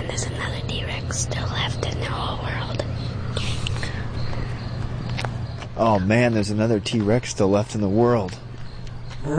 man, there's another T-Rex still left in the whole world. Oh man, there's another T-Rex still left in the world.